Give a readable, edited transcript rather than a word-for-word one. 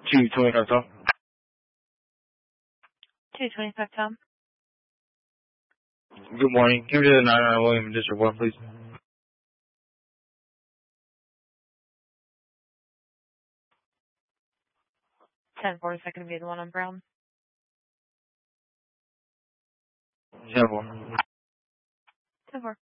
225 Tom. 225 Tom. Good morning. Give me the 99 William District 1, please. 10-4, second to be the one on Brown. 10-4. 10-4.